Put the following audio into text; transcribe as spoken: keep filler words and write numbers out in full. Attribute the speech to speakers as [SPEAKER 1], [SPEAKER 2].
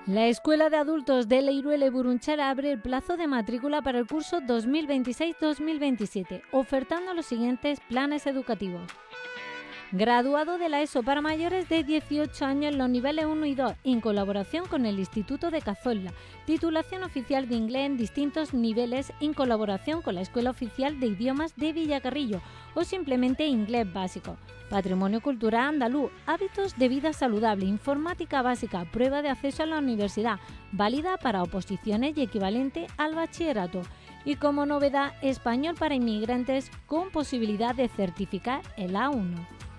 [SPEAKER 1] La Escuela de Adultos de Leiruele Burunchara abre el plazo de matrícula para el curso dos mil veintiséis dos mil veintisiete, ofertando los siguientes planes educativos. Graduado de la ESO para mayores de dieciocho años en los niveles uno y dos, en colaboración con el Instituto de Cazorla. Titulación oficial de inglés en distintos niveles en colaboración con la Escuela Oficial de Idiomas de Villacarrillo o simplemente inglés básico. Patrimonio cultural andaluz, hábitos de vida saludable, informática básica, prueba de acceso a la universidad, válida para oposiciones y equivalente al bachillerato. Y como novedad, español para inmigrantes con posibilidad de certificar el A uno.